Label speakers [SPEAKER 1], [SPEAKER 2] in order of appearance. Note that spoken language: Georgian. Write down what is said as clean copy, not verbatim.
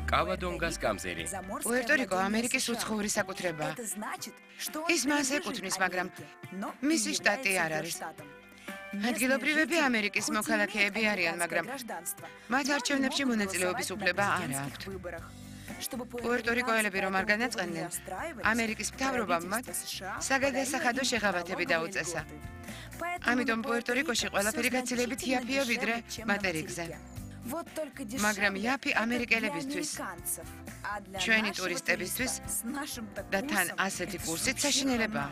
[SPEAKER 1] კავადონგას გამზირი.
[SPEAKER 2] პუერტო-რიკო ამერიკის უცხოური საკუთრებაა. ის მას ეკუთვნის, მაგრამ მისი შტატი არ არის. ადგილობრივები ამერიკის მოქალაქეები არიან, მაგრამ მათ არჩევნებში მონაწილეობის უფლება არ აქვთ. პუერტო-რიკოელები რომ არ განაწყენდნენ, ამერიკის მთავრობამ მათ საგადასახადო შეღავათები დაუწესა. ამიტომ პუერტო-რიკოში ყველაფერი გაცილებით იაფია ვიდრე მატერიკზე. მაგრამ იაფი ამერიკელებისთვის, ჩვენი ტურისტებისთვის და თან ასეთი კურსით საშინელებაა.